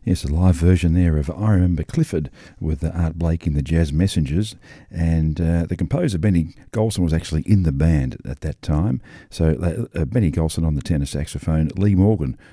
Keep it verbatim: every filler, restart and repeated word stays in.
Yes, a live version there of I Remember Clifford with uh, Art Blake in the Jazz Messengers, and uh, the composer Benny Golson was actually in the band at that time. So uh, Benny Golson on the tenor saxophone, Lee Morgan